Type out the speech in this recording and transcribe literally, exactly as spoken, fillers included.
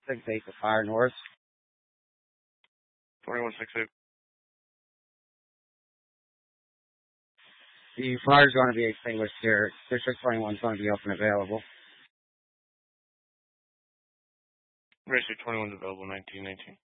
six eight to Fire North. twenty-one six eight. The fire's going to be extinguished here. District twenty-one is going to be open available. Ratio twenty-one is available, nineteen nineteen.